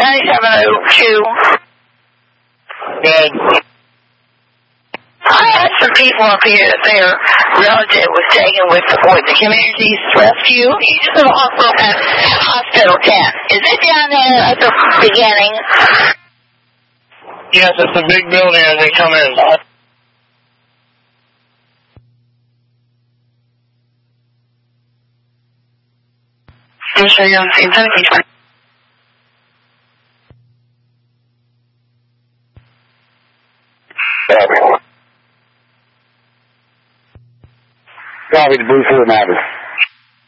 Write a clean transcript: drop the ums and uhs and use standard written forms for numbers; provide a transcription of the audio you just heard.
9702. Good. I had some people up here that their relative was taken with the community's rescue. He's in the hospital at Hospital 10. Is it down there at the beginning? Yes, it's a big building as they come in. I'm sure you're on the same time. Copy the Blue 4 Maverick.